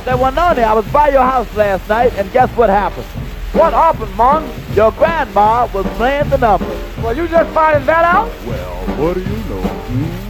Say, Winoni, I was by your house last night, and guess what happened? What happened, Mon? Your grandma was playing the numbers. Well, you just finding that out? Well, what do you know?